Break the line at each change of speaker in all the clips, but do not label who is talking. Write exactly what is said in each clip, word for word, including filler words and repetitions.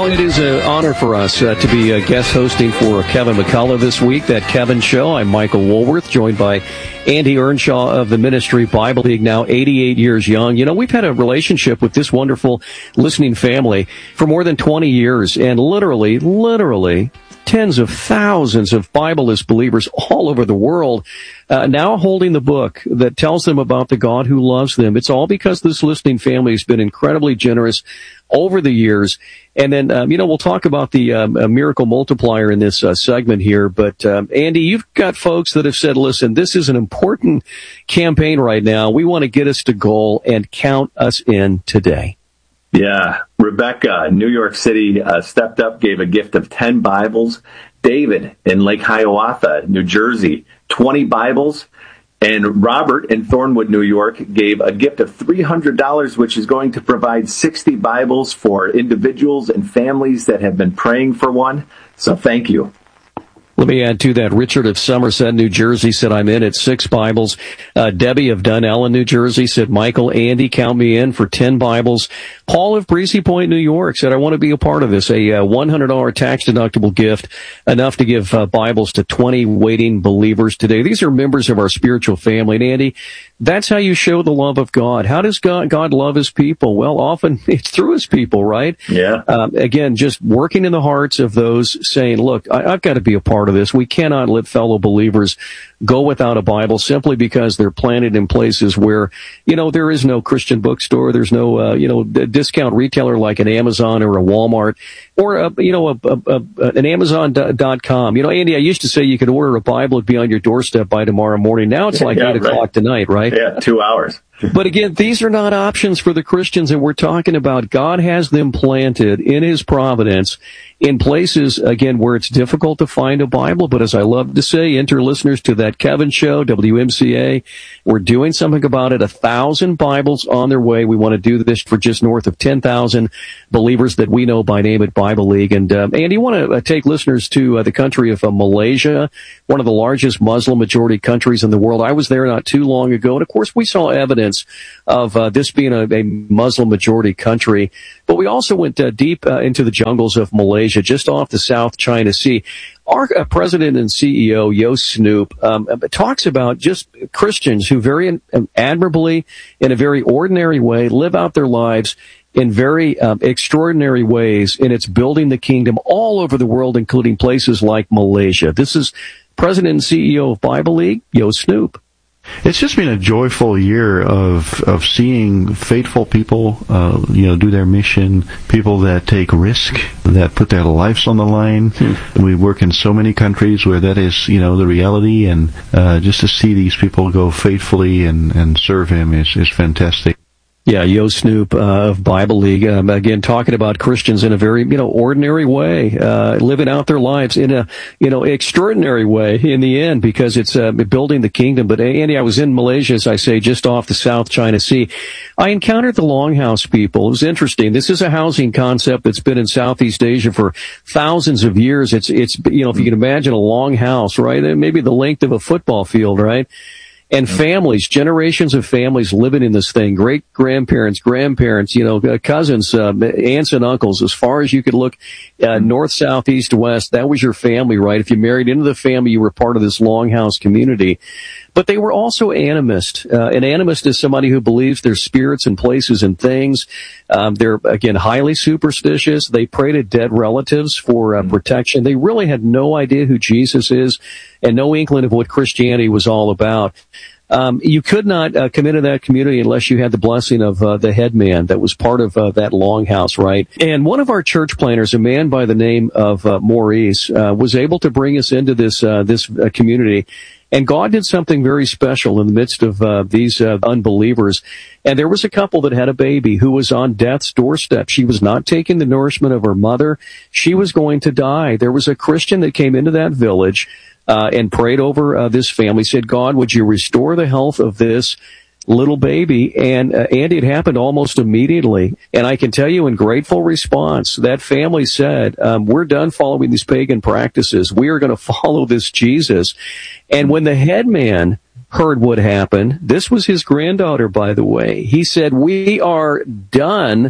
Well, it is an honor for us uh, to be uh, guest hosting for Kevin McCullough this week, That Kevin Show. I'm Michael Woolworth, joined by Andy Earnshaw of the Ministry Bible League, now eighty-eight years young. You know, we've had a relationship with this wonderful listening family for more than twenty years, and literally, literally, tens of thousands of Bibleless believers all over the world uh, now holding the book that tells them about the God who loves them. It's all because this listening family has been incredibly generous over the years. And then, um, you know, we'll talk about the um, uh, miracle multiplier in this uh, segment here. But, um, Andy, you've got folks that have said, listen, this is an important campaign right now. We want to get us to goal and count us in today.
Yeah. Rebecca, New York City, uh, stepped up, gave a gift of ten Bibles. David in Lake Hiawatha, New Jersey, twenty Bibles. And Robert in Thornwood, New York, gave a gift of three hundred dollars, which is going to provide sixty Bibles for individuals and families that have been praying for one. So thank you.
Let me add to that. Richard of Somerset, New Jersey, said, I'm in at six Bibles. Uh, Debbie of Dunellen, New Jersey, said, Michael, Andy, count me in for ten Bibles. Paul of Breezy Point, New York, said, I want to be a part of this. A uh, one hundred dollars tax-deductible gift, enough to give uh, Bibles to twenty waiting believers today. These are members of our spiritual family. And, Andy, that's how you show the love of God. How does God, God love his people? Well, often it's through his people, right?
Yeah.
Um, again, just working in the hearts of those saying, look, I, I've got to be a part of this. We cannot let fellow believers go without a Bible simply because they're planted in places where, you know, there is no Christian bookstore. There's no, uh, you know, discount retailer like an Amazon or a Walmart or, a, you know, a, a, a, an Amazon dot com. You know, Andy, I used to say you could order a Bible, it'd be on your doorstep by tomorrow morning. Now it's like
yeah,
eight
right.
o'clock tonight, right?
Yeah, two hours.
But again, these are not options for the Christians that we're talking about. God has them planted in his providence in places, again, where it's difficult to find a Bible. But as I love to say, enter listeners to That Kevin Show, W M C A. We're doing something about it. A thousand Bibles on their way. We want to do this for just north of ten thousand believers that we know by name at Bible League. And, um, Andy, you want to uh, take listeners to uh, the country of uh, Malaysia, one of the largest Muslim majority countries in the world. I was there not too long ago. And of course, we saw evidence of uh, this being a, a Muslim majority country. But we also went uh, deep uh, into the jungles of Malaysia, just off the South China Sea. Our uh, president and C E O, Yo Snoop, um, talks about just Christians who very um, admirably, in a very ordinary way, live out their lives in very um, extraordinary ways, and it's building the kingdom all over the world, including places like Malaysia. This is President and C E O of Bible League, Yo Snoop.
It's just been a joyful year of of seeing faithful people, uh, you know, do their mission. People that take risk, that put their lives on the line. Hmm. We work in so many countries where that is, you know, the reality, and uh, just to see these people go faithfully and and serve Him is is fantastic.
Yeah, Yo Snoop uh, of Bible League, um, again, talking about Christians in a very, you know, ordinary way, uh, living out their lives in a, you know, extraordinary way in the end, because it's uh, building the kingdom. But, Andy, I was in Malaysia, as I say, just off the South China Sea. I encountered the Longhouse people. It was interesting. This is a housing concept that's been in Southeast Asia for thousands of years. It's, it's, you know, if you can imagine a long house, right? Maybe the length of a football field, right? And families, generations of families living in this thing, great-grandparents, grandparents, you know, cousins, uh, aunts and uncles, as far as you could look, uh, north, south, east, west, that was your family, right? If you married into the family, you were part of this longhouse community. But they were also animist. Uh, an animist is somebody who believes there's spirits and places and things. Um, they're, again, highly superstitious. They pray to dead relatives for uh, protection. They really had no idea who Jesus is and no inkling of what Christianity was all about. Um, you could not uh, come into that community unless you had the blessing of uh, the head man that was part of uh, that longhouse, right? And one of our church planners, a man by the name of uh, Maurice, uh, was able to bring us into this uh, this uh, community. And God did something very special in the midst of uh, these uh, unbelievers. And there was a couple that had a baby who was on death's doorstep. She was not taking the nourishment of her mother. She was going to die. There was a Christian that came into that village uh, and prayed over uh, this family, said, God, would you restore the health of this little baby? And uh, Andy, it happened almost immediately. And I can tell you in grateful response, that family said, um, we're done following these pagan practices. We are going to follow this Jesus. And when the head man heard what happened, this was his granddaughter, by the way, he said, we are done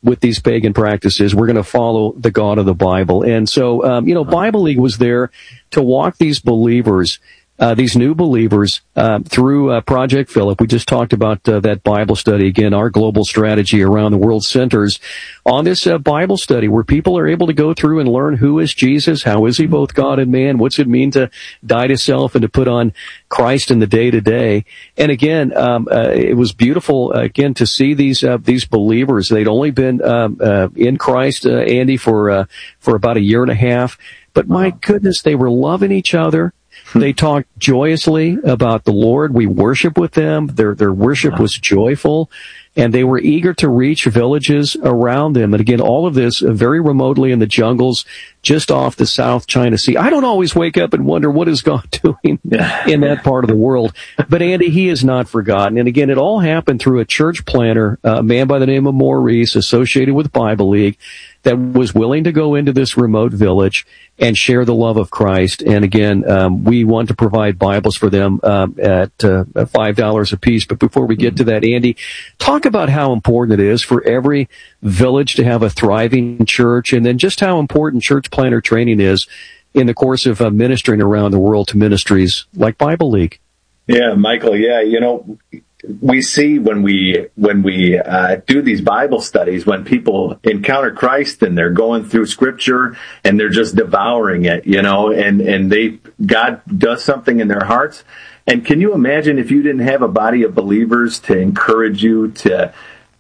with these pagan practices. We're going to follow the God of the Bible. And so, um, you know, Bible League was there to walk these believers, uh, these new believers, uh, through uh, Project Philip. We just talked about uh, that Bible study. Again, our global strategy around the world centers on this uh, Bible study where people are able to go through and learn who is Jesus, how is he both God and man, what's it mean to die to self and to put on Christ in the day-to-day. And again, um, uh, it was beautiful, uh, again, to see these uh, these believers. They'd only been um, uh, in Christ, uh, Andy, for uh, for about a year and a half. But my goodness, they were loving each other. They talked joyously about the Lord. We worship with them. Their their worship was joyful, and they were eager to reach villages around them. And again, all of this very remotely in the jungles just off the South China Sea. I don't always wake up and wonder what is God doing in that part of the world. But Andy, he is not forgotten. And again, it all happened through a church planter, a man by the name of Maurice, associated with Bible League, that was willing to go into this remote village and share the love of Christ. And again, um, we want to provide Bibles for them um, at uh, five dollars a piece. But before we get to that, Andy, talk about how important it is for every village to have a thriving church, and then just how important church planter training is in the course of uh, ministering around the world to ministries like Bible League.
Yeah, Michael, yeah, you know, we see when we when we uh, do these Bible studies, when people encounter Christ and they're going through Scripture and they're just devouring it, you know, and and they God does something in their hearts. And can you imagine if you didn't have a body of believers to encourage you, to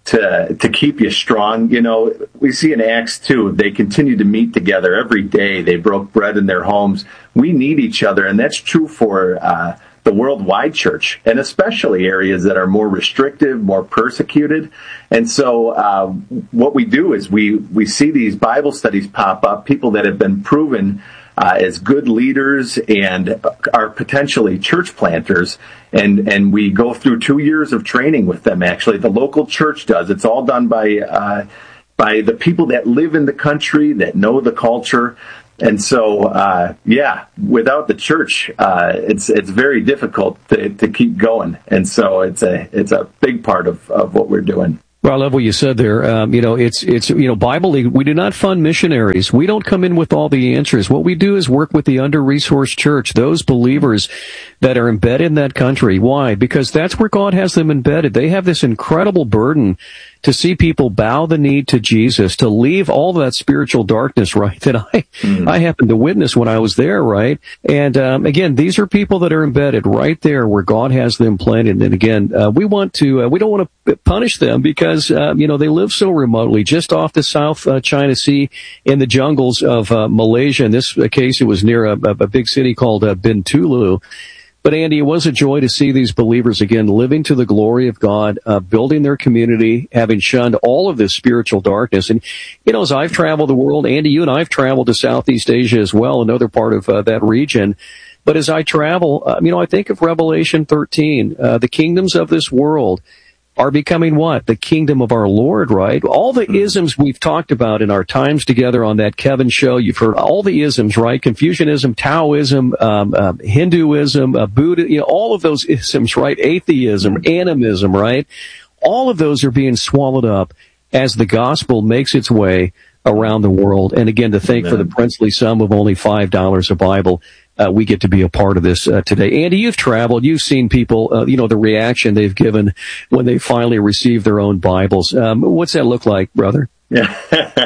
to to keep you strong? You know, we see in Acts two, they continue to meet together every day. They broke bread in their homes. We need each other, and that's true for uh the worldwide church, and especially areas that are more restrictive, more persecuted. And so uh, what we do is we, we see these Bible studies pop up, people that have been proven uh, as good leaders and are potentially church planters, and, and we go through two years of training with them, actually. The local church does. It's all done by uh, by the people that live in the country, that know the culture. And so, uh, yeah, without the church, uh, it's it's very difficult to, to keep going. And so it's a it's a big part of, of what we're doing.
Well, I love what you said there. Um, you know, it's, it's, you know, Bible League, we do not fund missionaries. We don't come in with all the answers. What we do is work with the under-resourced church, those believers that are embedded in that country. Why? Because that's where God has them embedded. They have this incredible burden to see people bow the knee to Jesus, to leave all that spiritual darkness, right, that I, mm. I happened to witness when I was there, right? And, um, again, these are people that are embedded right there where God has them planted. And again, uh, we want to, uh, we don't want to punish them because, uh, you know, they live so remotely, just off the South uh, China Sea in the jungles of uh, Malaysia. In this case, it was near a, a big city called uh, Bintulu. But Andy, it was a joy to see these believers again living to the glory of God, uh, building their community, having shunned all of this spiritual darkness. And, you know, as I've traveled the world, Andy, you and I have traveled to Southeast Asia as well, another part of uh, that region. But as I travel, uh, you know, I think of Revelation thirteen, uh, the kingdoms of this world are becoming what? The kingdom of our Lord, right? All the isms we've talked about in our times together on that Kevin show, you've heard all the isms, right? Confucianism, Taoism, um, um, Hinduism, uh, Buddha, you know, all of those isms, right? Atheism, animism, right? All of those are being swallowed up as the gospel makes its way around the world. And again, to think Amen. For the princely sum of only five dollars a Bible, Uh, we get to be a part of this uh, today. Andy, you've traveled. You've seen people, uh, you know, the reaction they've given when they finally receive their own Bibles. Um, what's that look like, brother?
Yeah.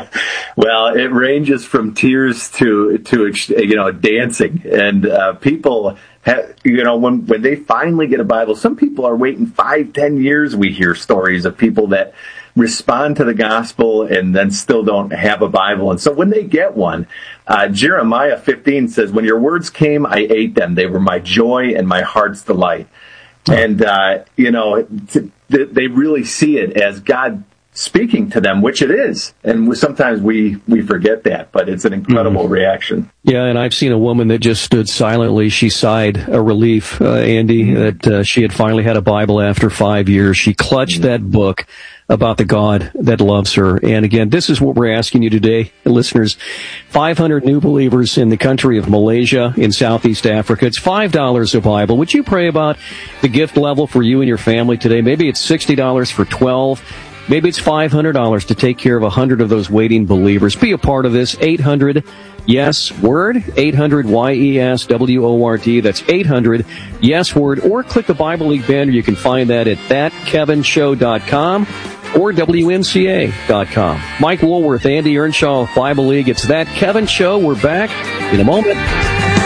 Well, it ranges from tears to, to you know, dancing. And uh, people, have, you know, when, when they finally get a Bible, some people are waiting five, ten years. We hear stories of people that respond to the gospel and then still don't have a Bible. And so when they get one, uh, Jeremiah fifteen says, when your words came, I ate them. They were my joy and my heart's delight. And, uh, you know, t- they really see it as God speaking to them, which it is. And sometimes we, we forget that, but it's an incredible mm-hmm. reaction.
Yeah, and I've seen a woman that just stood silently. She sighed a relief, uh, Andy, mm-hmm. that uh, she had finally had a Bible after five years. She clutched mm-hmm. that book about the God that loves her. And again, this is what we're asking you today, listeners. five hundred new believers in the country of Malaysia in Southeast Africa. It's five dollars a Bible. Would you pray about the gift level for you and your family today? Maybe it's sixty dollars for twelve. Maybe it's five hundred dollars to take care of one hundred of those waiting believers. Be a part of this. eight hundred yes word, eight hundred Y E S W O R D. That's eight hundred yes word. Or click the Bible League banner. You can find that at that kevin show dot com or W N C A dot com. Mike Woolworth, Andy Earnshaw, Bible League. It's That Kevin Show. We're back in a moment.